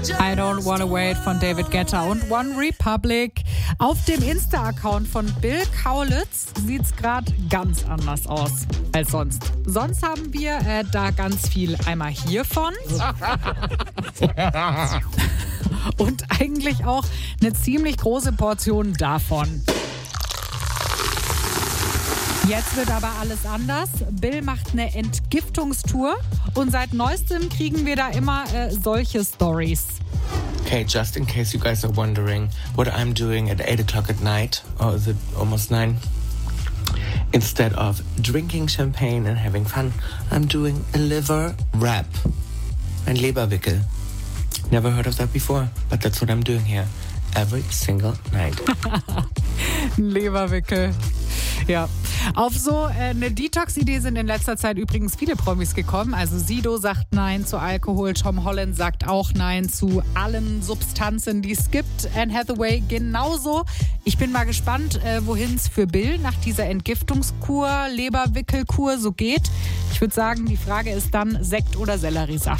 I Don't Wanna Wait von David Guetta und One Republic. Auf dem Insta-Account von Bill Kaulitz sieht's gerade ganz anders aus als sonst. Sonst haben wir da ganz viel einmal hiervon und eigentlich auch eine ziemlich große Portion davon. Jetzt wird aber alles anders. Bill macht eine Entgiftungstour und seit neuestem kriegen wir da immer solche Stories. Okay, just in case you guys are wondering what I'm doing at 8 o'clock at night, or is it almost 9? Instead of drinking champagne and having fun, I'm doing a liver wrap. Ein Leberwickel. Never heard of that before, but that's what I'm doing here. Every single night. Leberwickel. Ja, auf so eine Detox-Idee sind in letzter Zeit übrigens viele Promis gekommen. Also Sido sagt Nein zu Alkohol, Tom Holland sagt auch Nein zu allen Substanzen, die es gibt. Anne Hathaway genauso. Ich bin mal gespannt, wohin es für Bill nach dieser Entgiftungskur, Leberwickelkur so geht. Ich würde sagen, die Frage ist dann Sekt oder Selleriesaft.